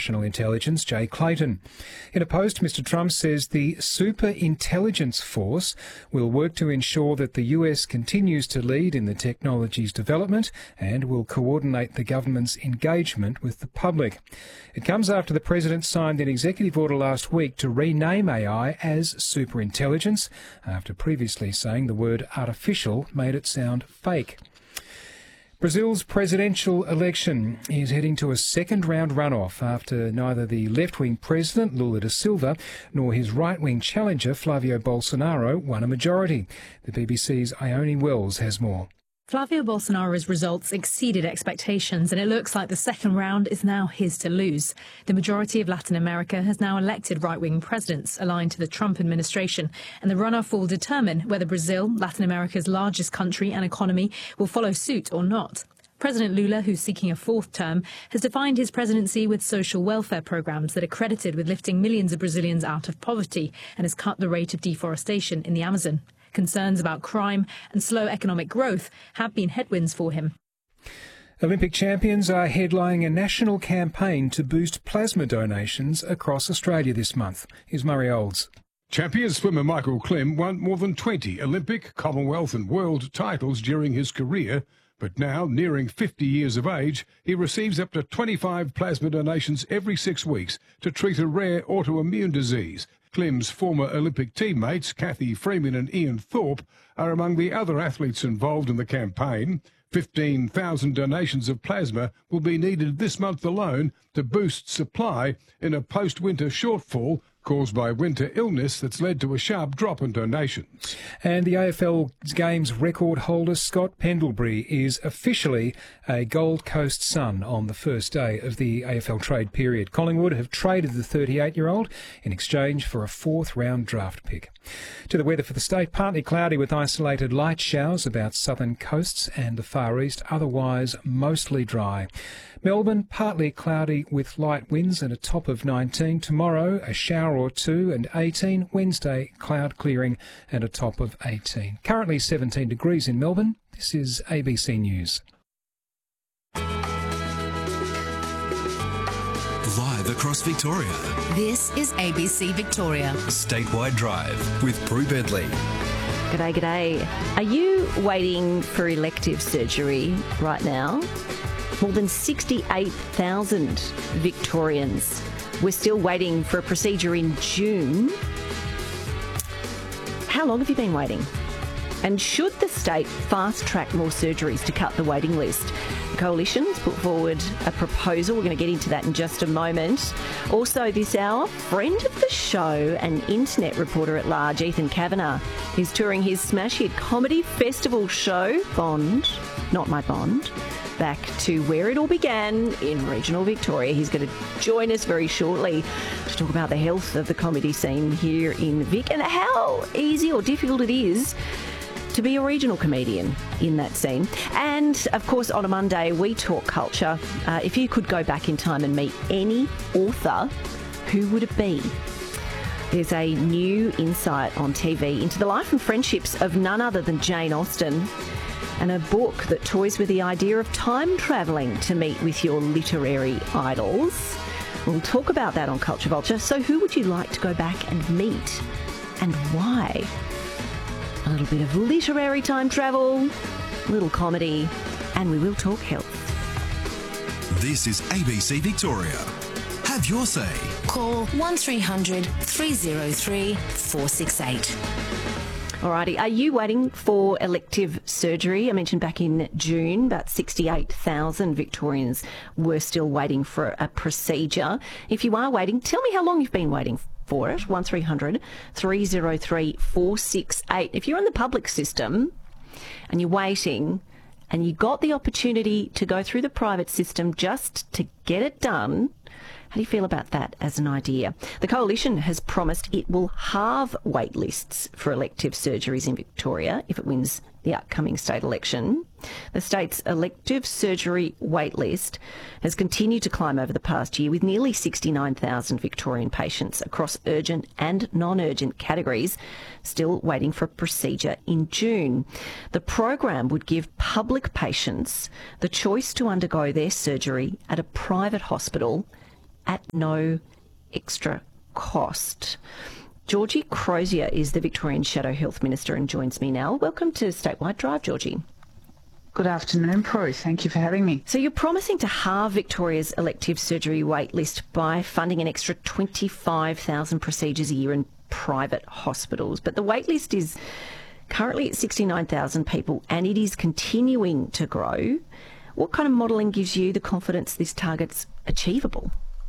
National Intelligence, Jay Clayton. In a post, Mr Trump says the Super Intelligence Force will work to ensure that the US continues to lead in the technology's development and will coordinate the government's engagement with the public. It comes after the President signed an executive order last week to rename AI as superintelligence, after previously saying the word artificial made it sound fake. Brazil's presidential election is heading to a second-round runoff after neither the left-wing president, Lula da Silva, nor his right-wing challenger, Flavio Bolsonaro, won a majority. The BBC's Ione Wells has more. Flavio Bolsonaro's results exceeded expectations, and it looks like the second round is now his to lose. The majority of Latin America has now elected right-wing presidents aligned to the Trump administration, and the runoff will determine whether Brazil, Latin America's largest country and economy, will follow suit or not. President Lula, who's seeking a fourth term, has defined his presidency with social welfare programs that are credited with lifting millions of Brazilians out of poverty and has cut the rate of deforestation in the Amazon. Concerns about crime and slow economic growth have been headwinds for him. Olympic champions are headlining a national campaign to boost plasma donations across Australia this month. Here's Murray Olds. Champion swimmer Michael Klim won more than 20 Olympic, Commonwealth and World titles during his career, but now, nearing 50 years of age, he receives up to 25 plasma donations every 6 weeks to treat a rare autoimmune disease. Klim's former Olympic teammates, Kathy Freeman and Ian Thorpe, are among the other athletes involved in the campaign. 15,000 donations of plasma will be needed this month alone to boost supply in a post-winter shortfall caused by winter illness that's led to a sharp drop in donations. And the AFL Games record holder Scott Pendlebury is officially a Gold Coast Sun on the first day of the AFL trade period. Collingwood have traded the 38-year-old in exchange for a fourth-round draft pick. To the weather for the state, partly cloudy with isolated light showers about southern coasts and the far east, otherwise mostly dry. Melbourne, partly cloudy with light winds and a top of 19. Tomorrow, a shower or two and 18. Wednesday, cloud clearing and a top of 18. Currently 17 degrees in Melbourne. This is ABC News. Live across Victoria. This is ABC Victoria. Statewide Drive with Prue Bedley. G'day, g'day. Are you waiting for elective surgery right now? More than 68,000 Victorians were still waiting for a procedure in June. How long have you been waiting? And should the state fast-track more surgeries to cut the waiting list? The Coalition's put forward a proposal. We're going to get into that in just a moment. Also this hour, friend of the show and internet reporter at large, Ethan Kavanagh, is touring his smash hit comedy festival show, Bond, Not My Bond, back to where it all began in regional Victoria. He's going to join us very shortly to talk about the health of the comedy scene here in Vic and how easy or difficult it is to be a regional comedian in that scene. And, of course, on a Monday, we talk culture. If you could go back in time and meet any author, who would it be? There's a new insight on TV into the life and friendships of none other than Jane Austen, and a book that toys with the idea of time travelling to meet with your literary idols. We'll talk about that on Culture Vulture. So who would you like to go back and meet, and why? A little bit of literary time travel, a little comedy, and we will talk health. This is ABC Victoria. Have your say. Call 1300 303 468. Alrighty, are you waiting for elective surgery? I mentioned back in June, about 68,000 Victorians were still waiting for a procedure. If you are waiting, tell me how long you've been waiting for it. 1300 303 468. If you're in the public system and you're waiting and you got the opportunity to go through the private system just to get it done, how do you feel about that as an idea? The Coalition has promised it will halve wait lists for elective surgeries in Victoria if it wins the upcoming state election. The state's elective surgery wait list has continued to climb over the past year, with nearly 69,000 Victorian patients across urgent and non-urgent categories still waiting for a procedure in June. The program would give public patients the choice to undergo their surgery at a private hospital at no extra cost. Georgie Crozier is the Victorian Shadow Health Minister and joins me now. Welcome to Statewide Drive, Georgie. Good afternoon, Prue. Thank you for having me. So you're promising to halve Victoria's elective surgery wait list by funding an extra 25,000 procedures a year in private hospitals. But the wait list is currently at 69,000 people and it is continuing to grow. What kind of modelling gives you the confidence this target's achievable?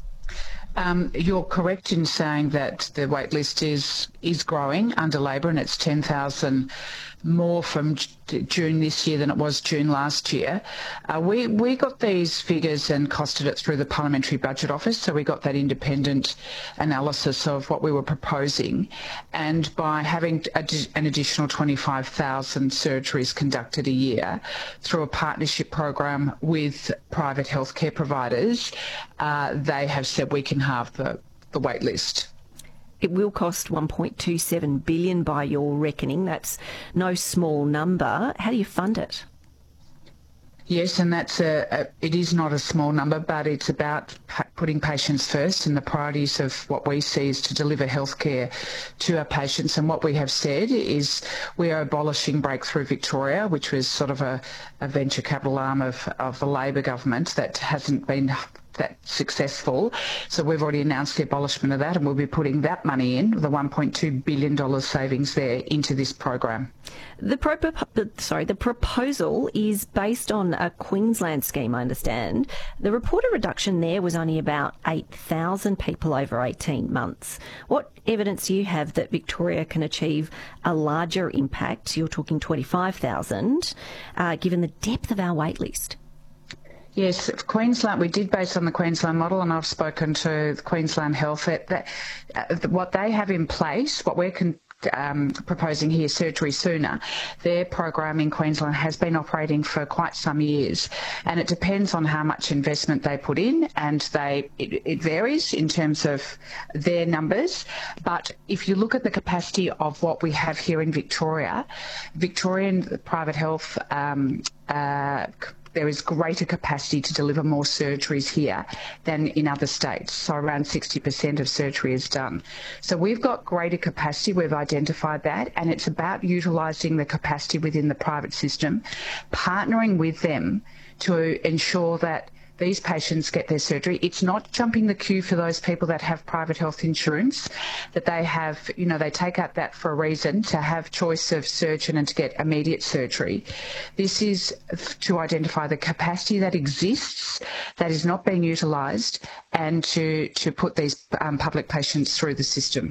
You're correct in saying that the wait list is growing under Labor, and it's 10,000 more from June this year than it was June last year. We got these figures and costed it through the Parliamentary Budget Office, so we got that independent analysis of what we were proposing, and by having an additional 25,000 surgeries conducted a year through a partnership program with private healthcare providers, they have said we can halve the wait list. It will cost $1.27 billion by your reckoning. That's no small number. How do you fund it? Yes, and it is not a small number, but it's about putting patients first, and the priorities of what we see is to deliver healthcare to our patients. And what we have said is we are abolishing Breakthrough Victoria, which was sort of a venture capital arm of the Labor government that hasn't been that successful. So we've already announced the abolishment of that, and we'll be putting that money in, the $1.2 billion savings there, into this program. The proposal is based on a Queensland scheme, I understand. The reported reduction there was only about 8,000 people over 18 months. What evidence do you have that Victoria can achieve a larger impact? You're talking 25,000, given the depth of our wait list. Yes, Queensland, we did base on the Queensland model, and I've spoken to Queensland Health. What they have in place, what we're proposing here, Surgery Sooner, their program in Queensland has been operating for quite some years, and it depends on how much investment they put in, and it varies in terms of their numbers. But if you look at the capacity of what we have here in Victoria, Victorian private health, there is greater capacity to deliver more surgeries here than in other states. So around 60% of surgery is done. So we've got greater capacity, we've identified that, and it's about utilising the capacity within the private system, partnering with them to ensure that these patients get their surgery. It's not jumping the queue for those people that have private health insurance, that they have, they take out that for a reason, to have choice of surgeon and to get immediate surgery. This is to identify the capacity that exists, that is not being utilised, and to put these public patients through the system.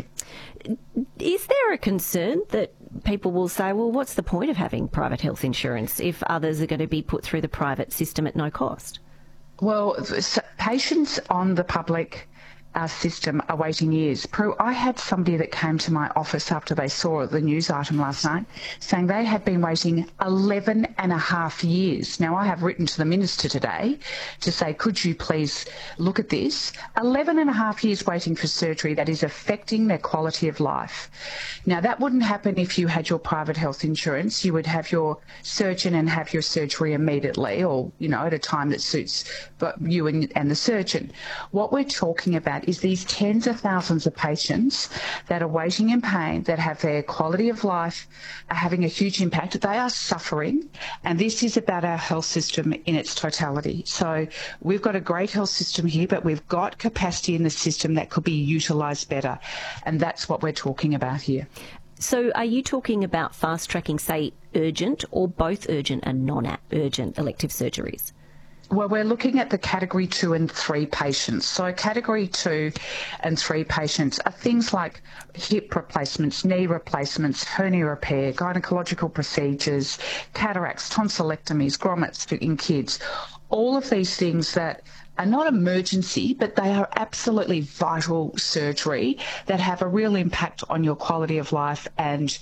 Is there a concern that people will say, well, what's the point of having private health insurance if others are going to be put through the private system at no cost? Well, patients on the public system are waiting years. Prue, I had somebody that came to my office after they saw the news item last night saying they had been waiting 11 and a half years. Now, I have written to the Minister today to say, could you please look at this? 11 and a half years waiting for surgery that is affecting their quality of life. Now, that wouldn't happen if you had your private health insurance. You would have your surgeon and have your surgery immediately, or, at a time that suits you and the surgeon. What we're talking about is these tens of thousands of patients that are waiting in pain, that have their quality of life having a huge impact. They are suffering, and this is about our health system in its totality. So we've got a great health system here, but we've got capacity in the system that could be utilised better, and that's what we're talking about here. So are you talking about fast-tracking, say, urgent or both urgent and non-urgent elective surgeries? Well, we're looking at the Category 2 and 3 patients. So Category 2 and 3 patients are things like hip replacements, knee replacements, hernia repair, gynecological procedures, cataracts, tonsillectomies, grommets in kids. All of these things that are not emergency, but they are absolutely vital surgery that have a real impact on your quality of life and,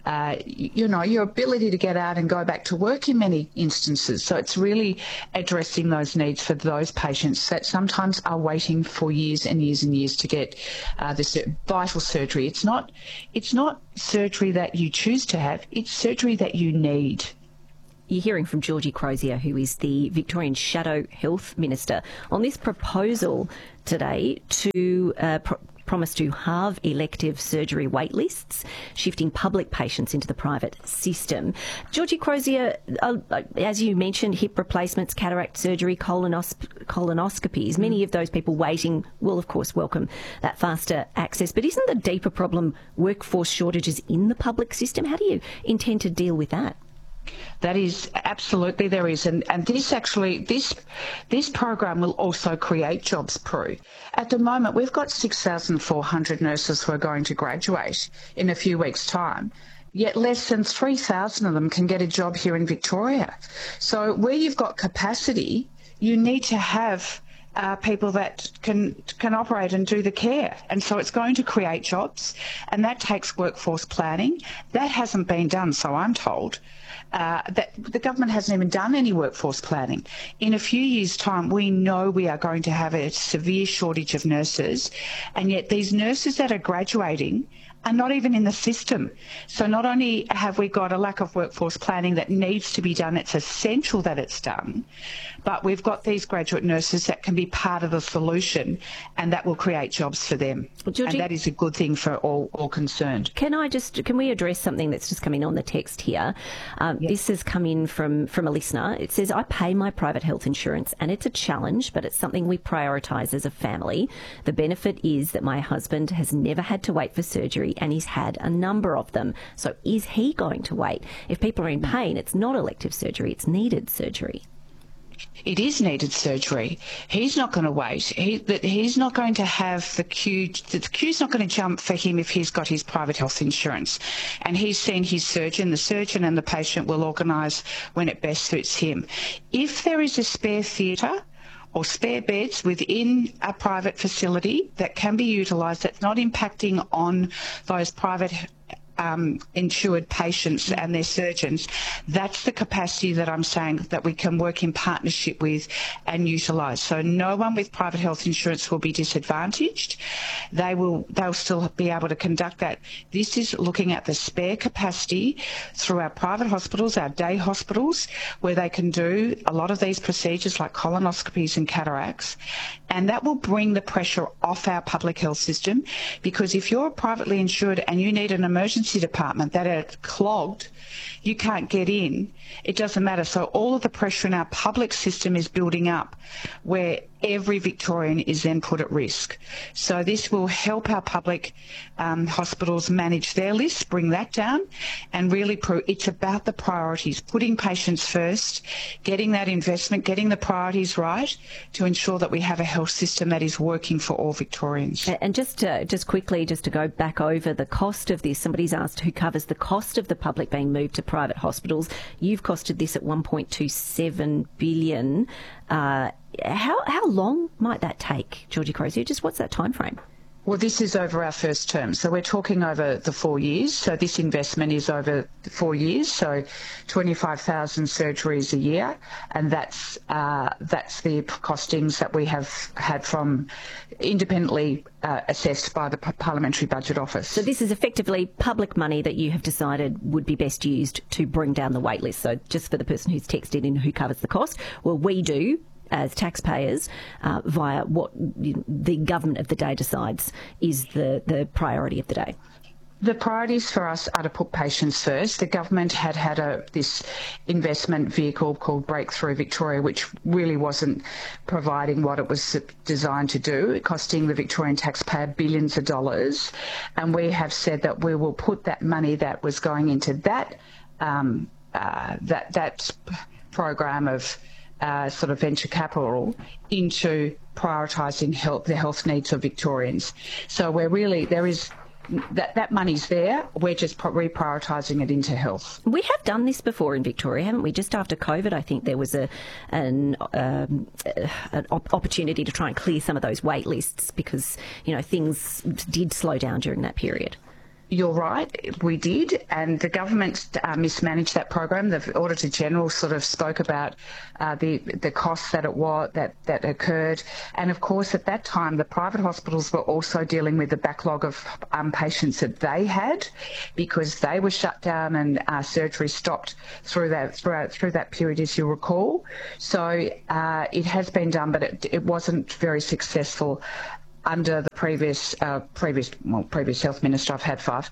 your ability to get out and go back to work in many instances. So it's really addressing those needs for those patients that sometimes are waiting for years and years and years to get this vital surgery. It's not surgery that you choose to have, it's surgery that you need. You're hearing from Georgie Crozier, who is the Victorian Shadow Health Minister, on this proposal today to promise to halve elective surgery wait lists, shifting public patients into the private system. Georgie Crozier, as you mentioned, hip replacements, cataract surgery, colonoscopies, many of those people waiting will, of course, welcome that faster access. But isn't the deeper problem workforce shortages in the public system? How do you intend to deal with that? That is absolutely there is, and this program will also create jobs, Prue. At the moment, we've got 6,400 nurses who are going to graduate in a few weeks' time. Yet less than 3,000 of them can get a job here in Victoria. So where you've got capacity, you need to have people that can operate and do the care. And so it's going to create jobs, and that takes workforce planning. That hasn't been done, so I'm told. That the government hasn't even done any workforce planning. In a few years' time, we know we are going to have a severe shortage of nurses, and yet these nurses that are graduating are not even in the system. So not only have we got a lack of workforce planning that needs to be done, it's essential that it's done, but we've got these graduate nurses that can be part of the solution, and that will create jobs for them. Georgie, and that is a good thing for all concerned. Can we address something that's just come in on the text here? Yes. This has come in from a listener. It says, I pay my private health insurance and it's a challenge, but it's something we prioritise as a family. The benefit is that my husband has never had to wait for surgery and he's had a number of them. So is he going to wait? If people are in pain, it's not elective surgery, it's needed surgery. It is needed surgery. He's not going to wait. He's not going to have the queue. The queue's not going to jump for him if he's got his private health insurance. And he's seen his surgeon. The surgeon and the patient will organise when it best suits him. If there is a spare theatre or spare beds within a private facility that can be utilised, that's not impacting on those private insured patients and their surgeons, that's the capacity that I'm saying that we can work in partnership with and utilise. So no one with private health insurance will be disadvantaged. They'll still be able to conduct that. This is looking at the spare capacity through our private hospitals, our day hospitals, where they can do a lot of these procedures like colonoscopies and cataracts, and that will bring the pressure off our public health system, because if you're privately insured and you need an emergency department that are clogged, you can't get in, it doesn't matter. So all of the pressure in our public system is building up, where every Victorian is then put at risk. So this will help our public hospitals manage their lists, bring that down, and really it's about the priorities, putting patients first, getting that investment, getting the priorities right to ensure that we have a health system that is working for all Victorians. And just quickly, just to go back over the cost of this, somebody's asked who covers the cost of the public being moved to private hospitals. You've costed this at $1.27 billion. How long might that take, Georgie Crozier? Just what's that time frame? Well, this is over our first term. So we're talking over the 4 years. So this investment is over 4 years. So 25,000 surgeries a year. And that's the costings that we have had from independently assessed by the Parliamentary Budget Office. So this is effectively public money that you have decided would be best used to bring down the wait list. So just for the person who's texted in who covers the cost, well, we do as taxpayers via what the government of the day decides is the priority of the day. The priorities for us are to put patients first. The government had this investment vehicle called Breakthrough Victoria, which really wasn't providing what it was designed to do, costing the Victorian taxpayer billions of dollars. And we have said that we will put that money that was going into that program of sort of venture capital into prioritising the health needs of Victorians. So that money's there. We're just reprioritising it into health. We have done this before in Victoria, haven't we? Just after COVID, I think there was an opportunity to try and clear some of those wait lists because things did slow down during that period. You're right, we did, and the government mismanaged that program. The Auditor General sort of spoke about the costs that that occurred, and of course at that time the private hospitals were also dealing with the backlog of patients that they had, because they were shut down and surgery stopped through that period, as you recall. So it has been done, but it wasn't very successful under the previous health minister. I've had 5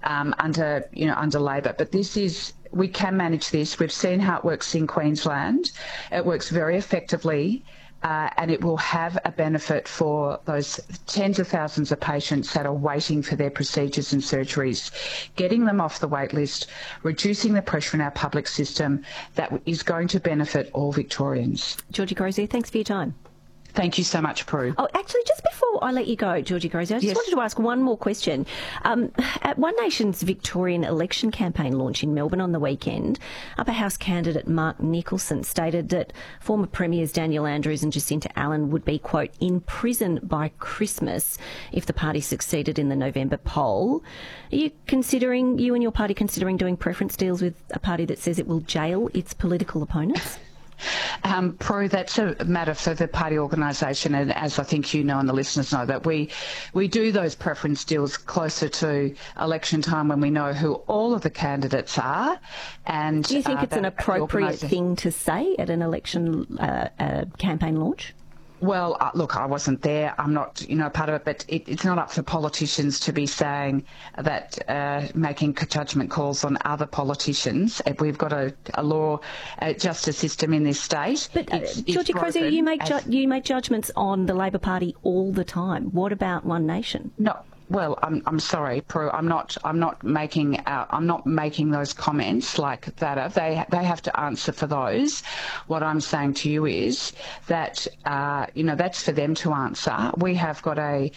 under Labor, but we can manage this. We've seen how it works in Queensland. It works very effectively, and it will have a benefit for those tens of thousands of patients that are waiting for their procedures and surgeries, getting them off the wait list, reducing the pressure in our public system. That is going to benefit all Victorians. Georgie Crozier, thanks for your time. Thank you so much, Prue. Oh, actually, just before I let you go, Georgie Crozier, I just wanted to ask one more question. At One Nation's Victorian election campaign launch in Melbourne on the weekend, Upper House candidate Mark Nicholson stated that former Premiers Daniel Andrews and Jacinta Allen would be, quote, in prison by Christmas if the party succeeded in the November poll. Are you and your party considering doing preference deals with a party that says it will jail its political opponents? Prue, that's a matter for the party organisation, and as I think you know and the listeners know, that we do those preference deals closer to election time when we know who all of the candidates are. And do you think it's an appropriate thing to say at an election campaign launch? Well, look, I wasn't there. I'm not, part of it, but it's not up for politicians to be saying that, making judgment calls on other politicians. We've got a law, justice system in this state. But Georgie Crozier, you make judgments on the Labor Party all the time. What about One Nation? No. Well, I'm sorry, Prue. I'm not making those comments like that. They have to answer for those. What I'm saying to you is that that's for them to answer. We have got a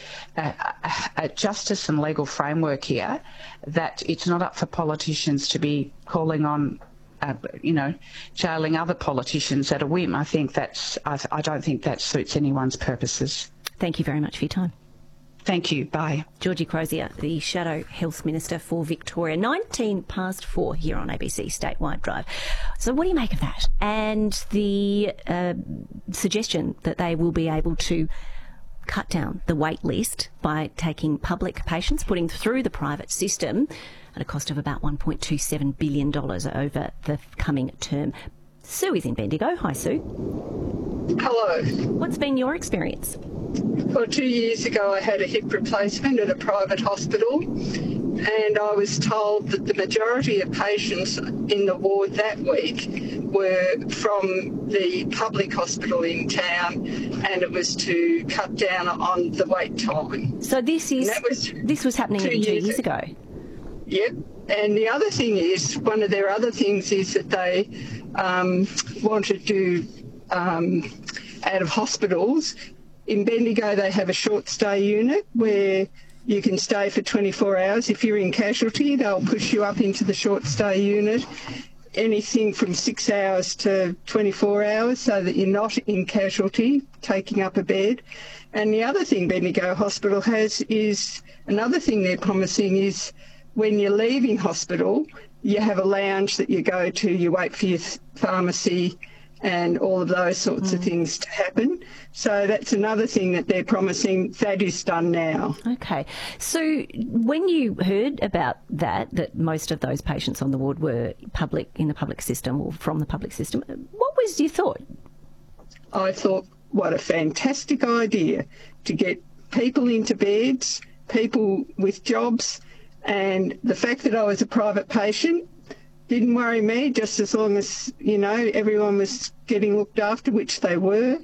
justice and legal framework here that it's not up for politicians to be calling on jailing other politicians at a whim. I don't think that suits anyone's purposes. Thank you very much for your time. Thank you. Bye. Georgie Crozier, the Shadow Health Minister for Victoria. 4:19 here on ABC Statewide Drive. So what do you make of that? And the suggestion that they will be able to cut down the wait list by taking public patients, putting them through the private system at a cost of about $1.27 billion over the coming term. Sue is in Bendigo. Hi, Sue. Hello. What's been your experience? Well, 2 years ago I had a hip replacement at a private hospital, and I was told that the majority of patients in the ward that week were from the public hospital in town, and it was to cut down on the wait time. So this was happening 2 years ago? Yep. And the other thing is, one of their other things is that they want to do out of hospitals. In Bendigo, they have a short stay unit where you can stay for 24 hours. If you're in casualty, they'll push you up into the short stay unit, anything from 6 hours to 24 hours, so that you're not in casualty, taking up a bed. And the other thing Bendigo Hospital has is, another thing they're promising is, when you're leaving hospital, you have a lounge that you go to, you wait for your pharmacy and all of those sorts of things to happen. So that's another thing that they're promising. That is done now. Okay. So when you heard about that most of those patients on the ward were in the public system or from the public system, what was your thought? I thought, what a fantastic idea to get people into beds, people with jobs, and the fact that I was a private patient didn't worry me, just as long as, everyone was getting looked after, which they were,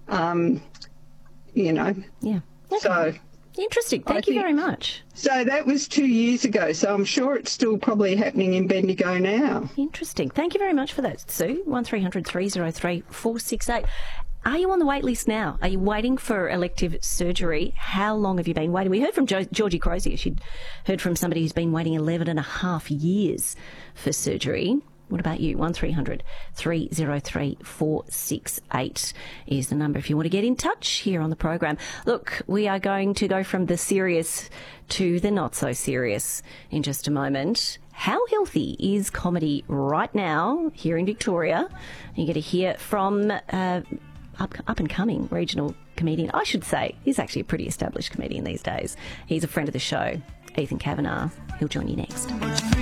Yeah. Okay. So interesting. Thank you very much. So that was 2 years ago, so I'm sure it's still probably happening in Bendigo now. Interesting. Thank you very much for that, Sue. 1300 303 468. Are you on the wait list now? Are you waiting for elective surgery? How long have you been waiting? We heard from Georgie Crozier. She'd heard from somebody who's been waiting 11 and a half years for surgery. What about you? 1300 303 468 is the number if you want to get in touch here on the program. Look, we are going to go from the serious to the not so serious in just a moment. How healthy is comedy right now here in Victoria? You're going to hear from up-and-coming regional comedian. I should say he's actually a pretty established comedian these days. He's a friend of the show, Ethan Kavanagh. He'll join you next.